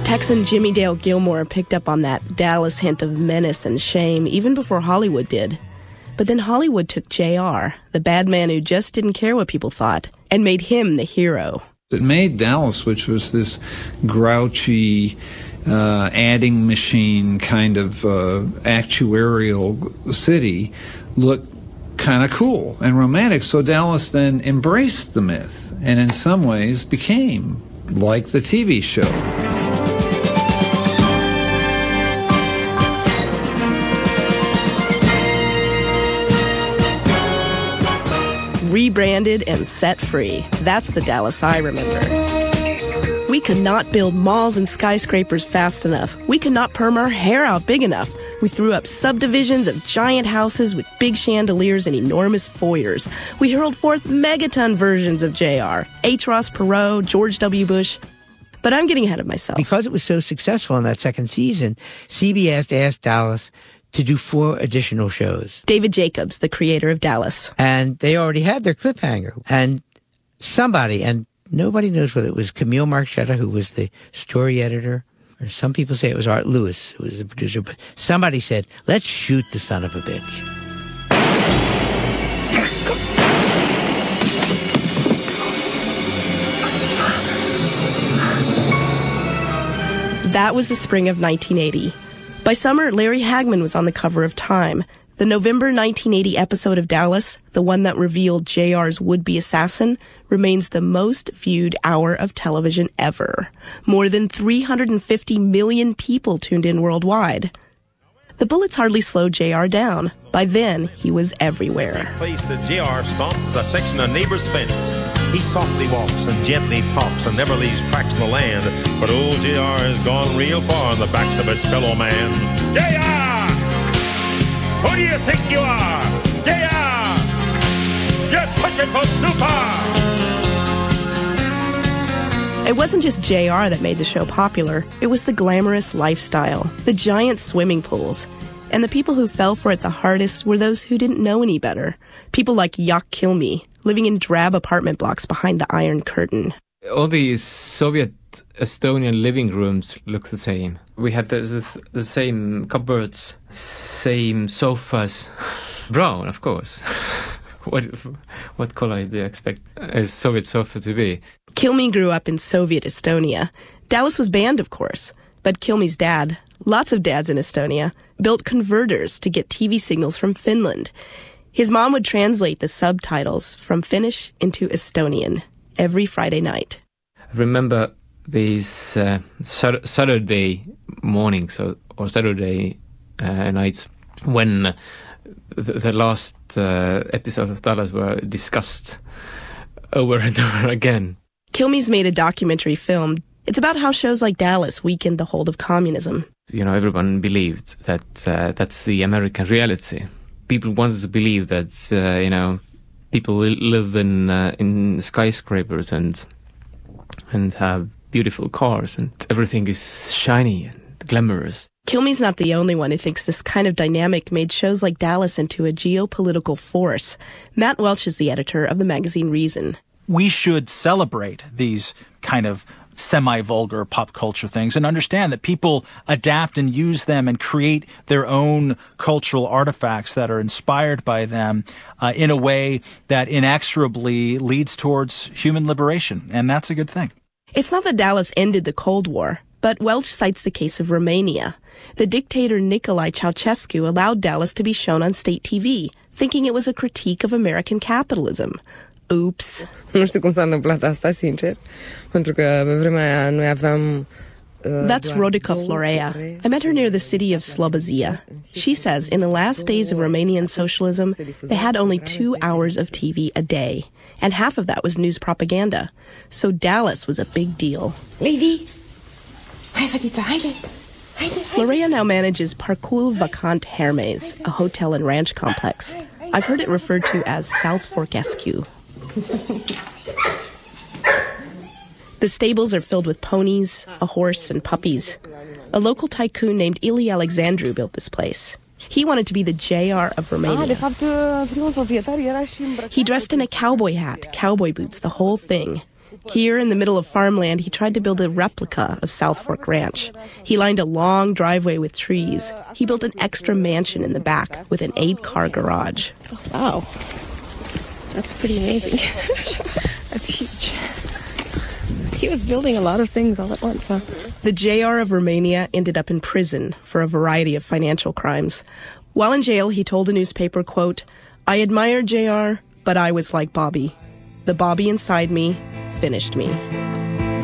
Texan Jimmy Dale Gilmore picked up on that Dallas hint of menace and shame even before Hollywood did. But then Hollywood took JR, the bad man who just didn't care what people thought, and made him the hero. It made Dallas, which was this grouchy, adding machine kind of actuarial city, look kind of cool and romantic. So Dallas then embraced the myth and in some ways became like the TV show. Rebranded and set free. That's the Dallas I remember. We could not build malls and skyscrapers fast enough. We could not perm our hair out big enough. We threw up subdivisions of giant houses with big chandeliers and enormous foyers. We hurled forth megaton versions of JR, H. Ross Perot, George W. Bush. But I'm getting ahead of myself. Because it was so successful in that second season, CBS asked Dallas to do 4 additional shows. David Jacobs, the creator of Dallas. And they already had their cliffhanger. And somebody, and nobody knows whether it was Camille Marchetta, who was the story editor, or some people say it was Art Lewis, who was the producer, but somebody said, let's shoot the son of a bitch. That was the spring of 1980. By summer, Larry Hagman was on the cover of Time. The November 1980 episode of Dallas, the one that revealed JR's would-be assassin, remains the most viewed hour of television ever. More than 350 million people tuned in worldwide. The bullets hardly slowed JR down. By then, he was everywhere. The place that JR stomps is a section of neighbor's fence. He softly walks and gently talks and never leaves tracks in the land. But old JR has gone real far on the backs of his fellow man. JR! Who do you think you are? JR! You're pushing for super! It wasn't just JR that made the show popular. It was the glamorous lifestyle, the giant swimming pools. And the people who fell for it the hardest were those who didn't know any better. People like Yak Kilme, living in drab apartment blocks behind the Iron Curtain. All these Soviet Estonian living rooms look the same. We had the same cupboards, same sofas. Brown, of course. What color do you expect a Soviet sofa to be? Kilme grew up in Soviet Estonia. Dallas was banned, of course. But Kilme's dad, lots of dads in Estonia, built converters to get TV signals from Finland. His mom would translate the subtitles from Finnish into Estonian every Friday night. I remember these Saturday mornings or Saturday nights when the last episode of Dallas were discussed over and over again. Kilme's made a documentary film. It's about how shows like Dallas weakened the hold of communism. You know, everyone believed that that's the American reality. People wanted to believe that, people live in skyscrapers and have beautiful cars and everything is shiny and glamorous. Kilme's not the only one who thinks this kind of dynamic made shows like Dallas into a geopolitical force. Matt Welch is the editor of the magazine Reason. We should celebrate these kind of semi-vulgar pop culture things and understand that people adapt and use them and create their own cultural artifacts that are inspired by them in a way that inexorably leads towards human liberation. And that's a good thing. It's not that Dallas ended the Cold War, but Welch cites the case of Romania. The dictator Nicolae Ceausescu allowed Dallas to be shown on state TV, thinking it was a critique of American capitalism. Oops. Nu știu cum s-a întâmplat asta, sincer, pentru că pe vremea aia noi aveam That's Rodica Florea. I met her near the city of Slobozia. She says in the last days of Romanian socialism, they had only 2 hours of TV a day, and half of that was news propaganda. So Dallas was a big deal. Lady! Hai, fetița, haide! Florea now manages Parcul Vacant Hermes, a hotel and ranch complex. I've heard it referred to as South Fork-esque. The stables are filled with ponies, a horse, and puppies. A local tycoon named Ili Alexandru built this place. He wanted to be the JR of Romania. He dressed in a cowboy hat, cowboy boots, the whole thing. Here in the middle of farmland, he tried to build a replica of South Fork Ranch. He lined a long driveway with trees. He built an extra mansion in the back with an 8-car garage. Oh, wow. That's pretty amazing. That's huge. He was building a lot of things all at once, huh? The JR of Romania ended up in prison for a variety of financial crimes. While in jail, he told a newspaper, quote, "I admired JR, but I was like Bobby. The Bobby inside me finished me."